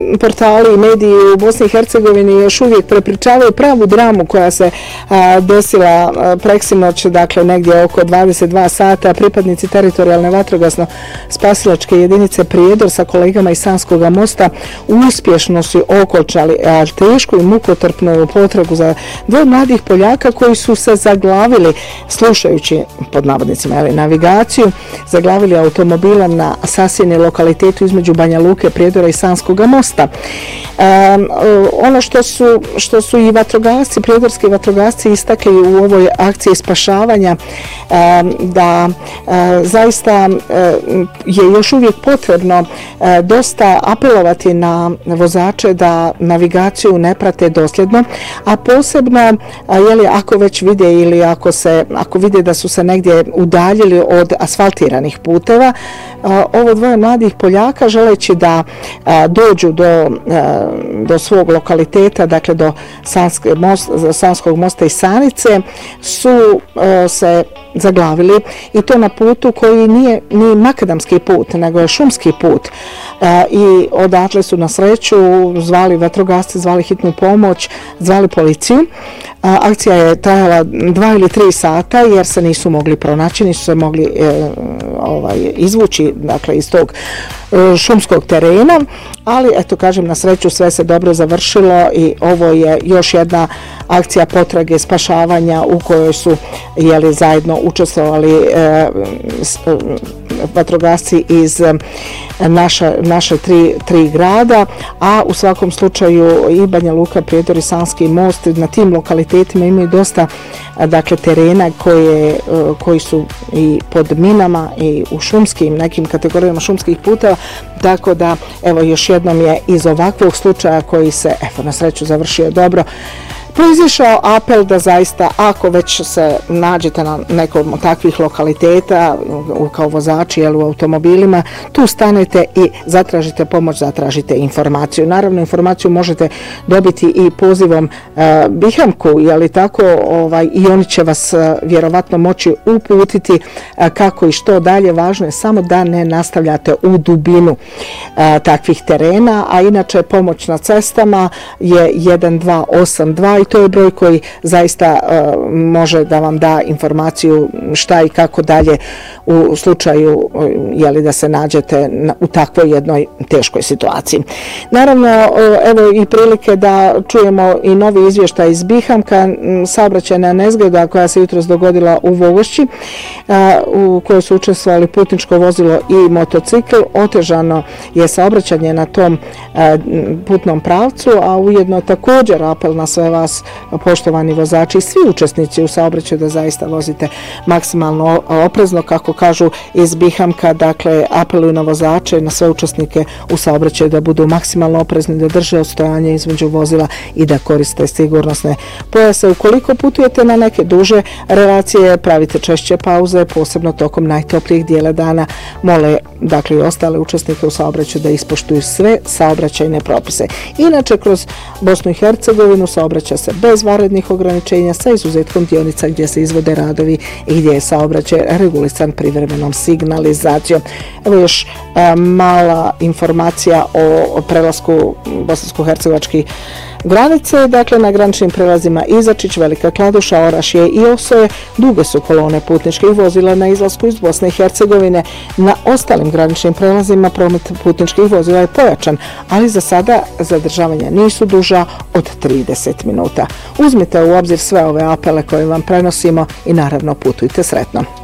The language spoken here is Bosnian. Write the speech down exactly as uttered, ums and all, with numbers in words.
portali i mediji u Bosni i Hercegovini još uvijek prepričavaju pravu dramu koja se a, desila preksinoć, dakle negdje oko dvadeset dva sata. Pripadnici teritorijalne vatrogasno spasilačke jedinice Prijedor sa kolegama iz Sanskog mosta uspješno su okončali a, tešku i mukotrpnu potragu za dvoje mladih Poljaka koji su se zaglavili slušajući pod navodnicima ali, navigaciju, zaglavili automobilom na sasjeni lokalitetu između Banja Luke, Prijedora i Sanskog mosta. Um, ono što su, što su i vatrogasci, prijedorski vatrogasci istakli u ovoj akciji spašavanja um, da uh, zaista uh, je još uvijek potrebno uh, dosta apelovati na vozače da navigaciju ne prate dosljedno, a posebno uh, jeli, ako već vide ili ako, se, ako vide da su se negdje udaljili od asfaltiranih puteva, uh, ovo dvoje mladih Poljaka želeći da uh, dođu do do svog lokaliteta, dakle do Sanske most, Sanskog mosta i Sanice, su uh, se zaglavili i to na putu koji nije ni makadamski put, nego je šumski put. Uh, I odatle su na sreću zvali vatrogasce, zvali hitnu pomoć, zvali policiju. Uh, akcija je trajala dva ili tri sata jer se nisu mogli pronaći, nisu se mogli uh, ovaj, izvući dakle, iz tog uh, šumskog terena, ali eto kažem na sreću sve se dobro završilo i ovo je još jedna akcija potrage spašavanja u kojoj su jeli, zajedno učestvovali e, s, e, vatrogasci iz e, naša, naše tri, tri grada, a u svakom slučaju i Banja Luka, Prijedor i Sanski most na tim lokalitetima imaju dosta dakle terena koje, koji su i pod minama i u šumskim nekim kategorijama šumskih puteva, tako da evo još jednom je iz ovakvog slučaja koji se evo na sreću završio dobro proizišao apel da zaista ako već se nađete na nekom od takvih lokaliteta kao vozači ili u automobilima, tu stanete i zatražite pomoć, zatražite informaciju. Naravno informaciju možete dobiti i pozivom e, Bihamku, je tako, ovaj, i oni će vas e, vjerovatno moći uputiti e, kako i što dalje. Važno je samo da ne nastavljate u dubinu e, takvih terena, a inače pomoć na cestama je jedan dva osam dva i to je broj koji zaista uh, može da vam da informaciju šta i kako dalje u slučaju uh, jeli, da se nađete na, u takvoj jednoj teškoj situaciji. Naravno, uh, evo i prilike da čujemo i novi izvještaj iz Bihamka, saobraćajna nezgoda koja se jutros dogodila u Vogošći, uh, u kojoj su učestvovali putničko vozilo i motocikl. Otežano je saobraćanje na tom uh, putnom pravcu, a ujedno također apel na sve vas poštovani vozači i svi učesnici u saobraćaju da zaista vozite maksimalno oprezno, kako kažu iz Bihamka, dakle apeluju na vozače, na sve učesnike u saobraćaju da budu maksimalno oprezni, da drže odstojanje između vozila i da koriste sigurnosne pojase. Ukoliko putujete na neke duže relacije, pravite češće pauze, posebno tokom najtoplijih dijela dana, mole dakle i ostale učesnike u saobraćaju da ispoštuju sve saobraćajne propise. Inače, kroz Bosnu i Hercegovinu saobraća se bez vanrednih ograničenja sa izuzetkom dionica gdje se izvode radovi i gdje je saobraćaj regulisan privremenom signalizacijom. Evo još e, mala informacija o, o prelasku bosansko-hercegovačkih granice, dakle na graničnim prelazima Izačić, Velika Kladuša, Orašje i Osoje duge su kolone putničkih vozila na izlasku iz Bosne i Hercegovine. Na ostalim graničnim prelazima promet putničkih vozila je pojačan, ali za sada zadržavanja nisu duža od trideset minuta. Uzmite u obzir sve ove apele koje vam prenosimo i naravno putujte sretno.